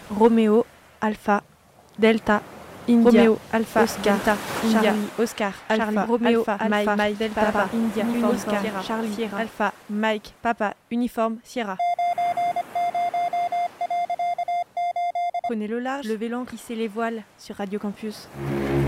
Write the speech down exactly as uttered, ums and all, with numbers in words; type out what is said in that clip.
Roméo, Alpha, Delta, India, Roméo, Alpha, Oscar, Delta, India, Charlie, Oscar, Alpha, Charlie, Roméo, Alpha, Alpha, Mike, Mike, Delta, Papa, Papa, India, Uniforme, Oscar, Sierra, Charlie, Sierra, Alpha, Mike, Papa, Uniforme, Sierra. Prenez le large, levez l'ancre, hissez les voiles sur Radio Campus.